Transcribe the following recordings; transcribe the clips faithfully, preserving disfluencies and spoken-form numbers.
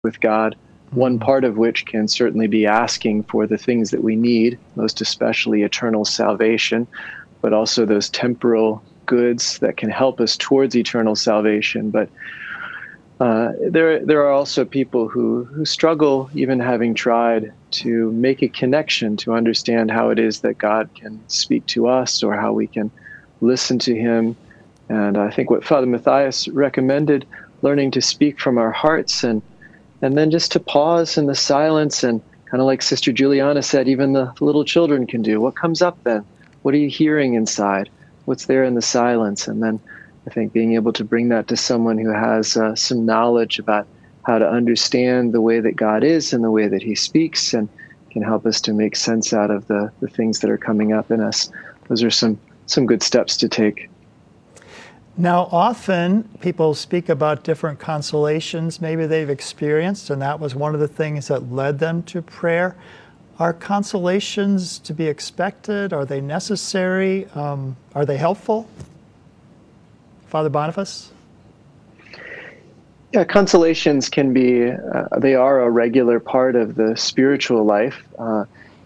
with God, one part of which can certainly be asking for the things that we need, most especially eternal salvation, but also those temporal goods that can help us towards eternal salvation. But uh, there, there are also people who, who struggle, even having tried to make a connection to understand how it is that God can speak to us or how we can listen to him. And I think what Father Matthias recommended, learning to speak from our hearts and And then just to pause in the silence and kind of like Sister Juliana said, even the little children can do. What comes up then? What are you hearing inside? What's there in the silence? And then I think being able to bring that to someone who has uh, some knowledge about how to understand the way that God is and the way that he speaks and can help us to make sense out of the, the things that are coming up in us. Those are some, some good steps to take. Now, often people speak about different consolations maybe they've experienced, and that was one of the things that led them to prayer. Are consolations to be expected? Are they necessary? Um, are they helpful? Father Boniface? Yeah, consolations can be, uh, they are a regular part of the spiritual life. Uh,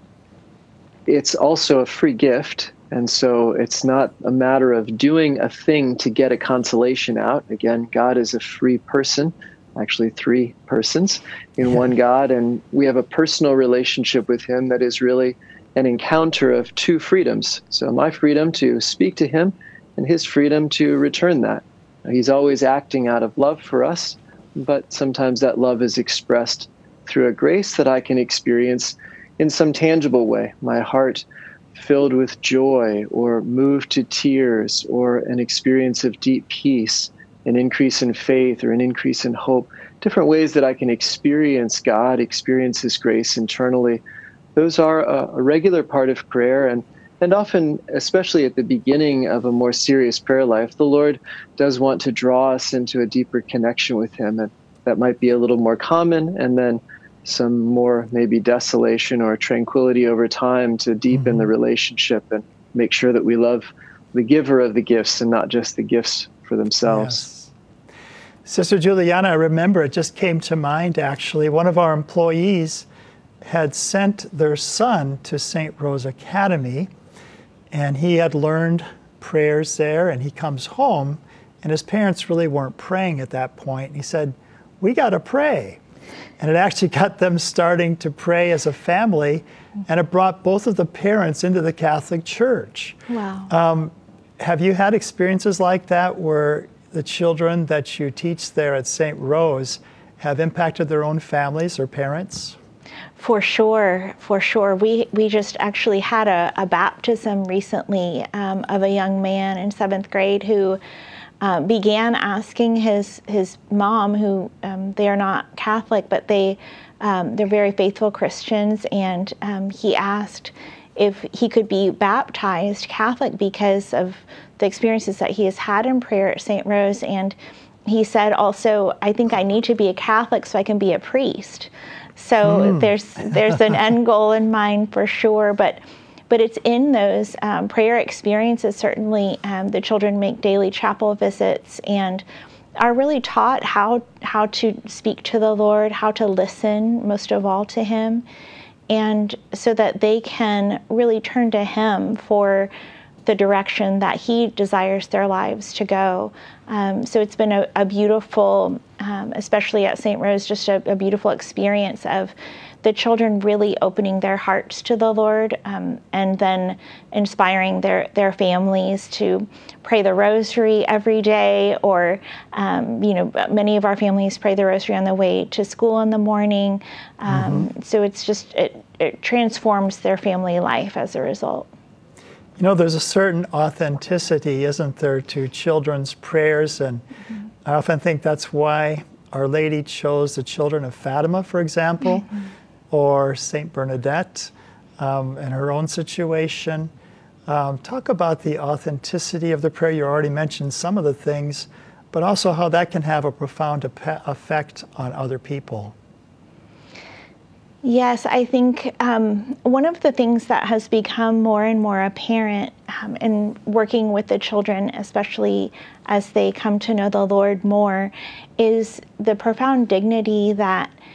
it's also a free gift. And so it's not a matter of doing a thing to get a consolation out. Again, God is a free person, actually three persons in one God. And we have a personal relationship with him that is really an encounter of two freedoms. So my freedom to speak to him and his freedom to return that. He's always acting out of love for us, but sometimes that love is expressed through a grace that I can experience in some tangible way. My heart filled with joy or moved to tears or an experience of deep peace, an increase in faith or an increase in hope, different ways that I can experience God, experience his grace internally. Those are a, a regular part of prayer, and, and often, especially at the beginning of a more serious prayer life, the Lord does want to draw us into a deeper connection with him, and that might be a little more common, and then some more maybe desolation or tranquility over time to deepen mm-hmm. the relationship and make sure that we love the giver of the gifts and not just the gifts for themselves. Yes. Sister Juliana, I remember it just came to mind actually. One of our employees had sent their son to Saint Rose Academy, and he had learned prayers there, and he comes home and his parents really weren't praying at that point. And he said, "We got to pray." And it actually got them starting to pray as a family, and it brought both of the parents into the Catholic Church. Wow. Um, have you had experiences like that where the children that you teach there at Saint Rose have impacted their own families or parents? For sure, for sure. We we just actually had a, a baptism recently um, of a young man in seventh grade who Uh, began asking his his mom, who um, they are not Catholic, but they um, they're very faithful Christians, and um, he asked if he could be baptized Catholic because of the experiences that he has had in prayer at Saint Rose. And he said also, "I think I need to be a Catholic so I can be a priest." So mm. there's there's an end goal in mind for sure, but. But it's in those um, prayer experiences, certainly um, the children make daily chapel visits and are really taught how how to speak to the Lord, how to listen, most of all, to him, and so that they can really turn to him for the direction that he desires their lives to go. Um, so it's been a, a beautiful, um, especially at Saint Rose, just a, a beautiful experience of the children really opening their hearts to the Lord, um, and then inspiring their, their families to pray the rosary every day, or, um, you know, many of our families pray the rosary on the way to school in the morning. Um, mm-hmm. So it's just, it, it transforms their family life as a result. You know, there's a certain authenticity, isn't there, to children's prayers, and mm-hmm. I often think that's why Our Lady chose the children of Fatima, for example, mm-hmm. or Saint Bernadette um, in her own situation. Um, talk about the authenticity of the prayer. You already mentioned some of the things, but also how that can have a profound ep- effect on other people. Yes, I think um, one of the things that has become more and more apparent um, in working with the children, especially as they come to know the Lord more, is the profound dignity that